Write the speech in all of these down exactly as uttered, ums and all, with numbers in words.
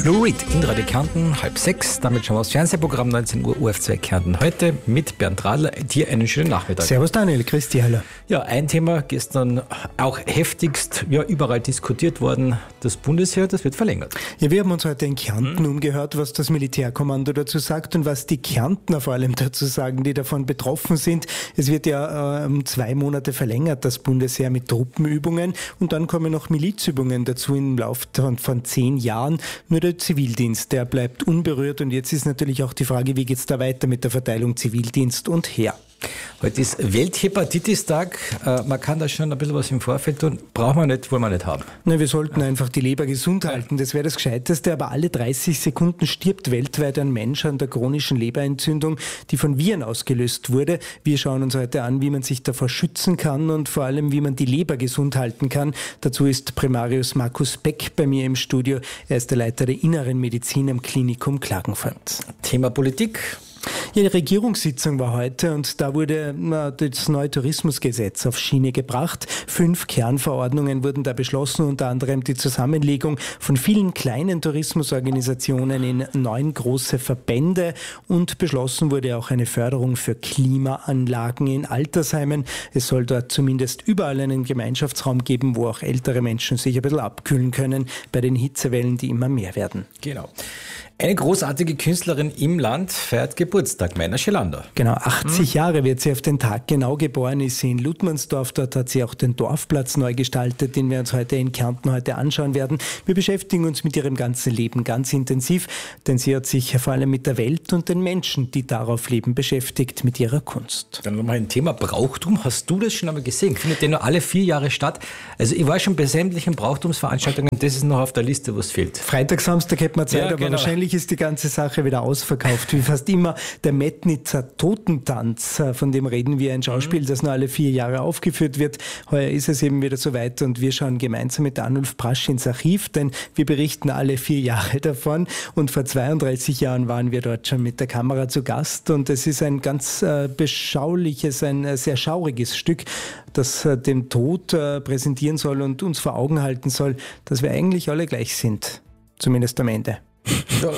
Lou Reed in Radio Kärnten, halb sechs. Damit schauen wir aufs Fernsehprogramm neunzehn Uhr U F zwei Kärnten heute mit Bernd Radler. Dir einen schönen Nachmittag. Servus Daniel, grüß dich, hallo. Ja, ein Thema gestern auch heftigst, ja, überall diskutiert worden. Das Bundesheer, das wird verlängert. Ja, wir haben uns heute in Kärnten hm. umgehört, was das Militärkommando dazu sagt und was die Kärntner vor allem dazu sagen, die davon betroffen sind. Es wird ja äh, um zwei Monate verlängert, das Bundesheer mit Truppenübungen, und dann kommen noch Milizübungen dazu im Laufe von, von zehn Jahren. Nur der Zivildienst, der bleibt unberührt, und jetzt ist natürlich auch die Frage, wie geht es da weiter mit der Verteilung Zivildienst und Heer? Heute ist Welthepatitis-Tag. Äh, man kann da schon ein bisschen was im Vorfeld tun. Braucht man nicht, wollen wir nicht haben. Na, wir sollten einfach die Leber gesund halten. Das wäre das Gescheiteste. Aber alle dreißig Sekunden stirbt weltweit ein Mensch an der chronischen Leberentzündung, die von Viren ausgelöst wurde. Wir schauen uns heute an, wie man sich davor schützen kann und vor allem, wie man die Leber gesund halten kann. Dazu ist Primarius Markus Beck bei mir im Studio. Er ist der Leiter der Inneren Medizin am Klinikum Klagenfurt. Thema Politik. Ja, die Regierungssitzung war heute, und da wurde na, das neue Tourismusgesetz auf Schiene gebracht. Fünf Kernverordnungen wurden da beschlossen, unter anderem die Zusammenlegung von vielen kleinen Tourismusorganisationen in neun große Verbände, und beschlossen wurde auch eine Förderung für Klimaanlagen in Altersheimen. Es soll dort zumindest überall einen Gemeinschaftsraum geben, wo auch ältere Menschen sich ein bisschen abkühlen können bei den Hitzewellen, die immer mehr werden. Genau. Eine großartige Künstlerin im Land feiert Geburtstag, Meiner Schelander. Genau, achtzig hm. Jahre wird sie auf den Tag genau geboren, ist sie in Ludmannsdorf. Dort hat sie auch den Dorfplatz neu gestaltet, den wir uns heute in Kärnten heute anschauen werden. Wir beschäftigen uns mit ihrem ganzen Leben ganz intensiv, denn sie hat sich vor allem mit der Welt und den Menschen, die darauf leben, beschäftigt, mit ihrer Kunst. Dann nochmal ein Thema Brauchtum. Hast du das schon einmal gesehen? Findet der nur alle vier Jahre statt? Also ich war schon bei sämtlichen Brauchtumsveranstaltungen, das ist noch auf der Liste, was fehlt. Freitag, Samstag hätte man Zeit, ja, aber genau. Wahrscheinlich ist die ganze Sache wieder ausverkauft. Wie fast immer der Metnitzer Totentanz, von dem reden wir, ein Schauspiel, das nur alle vier Jahre aufgeführt wird. Heuer ist es eben wieder soweit, und wir schauen gemeinsam mit Arnulf Prasch ins Archiv, denn wir berichten alle vier Jahre davon, und vor zweiunddreißig Jahren waren wir dort schon mit der Kamera zu Gast, und es ist ein ganz äh, beschauliches, ein äh, sehr schauriges Stück, das äh, den Tod äh, präsentieren soll und uns vor Augen halten soll, dass wir eigentlich alle gleich sind. Zumindest am Ende. Ja,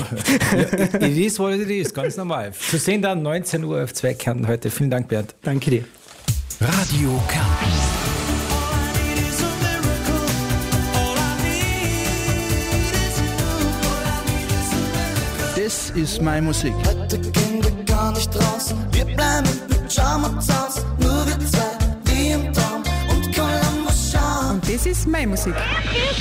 it is what it is, ganz normal. Zu sehen dann neunzehn Uhr auf zwei Kärnten heute. Vielen Dank, Bernd. Danke dir. Radio Kärnten. Das ist meine Musik. Heute gehen wir gar nicht draußen. Wir bleiben im Pyjama zu Hause. Nur wir zwei, wie im Traum. Und Columbus schauen. Und das ist meine Musik.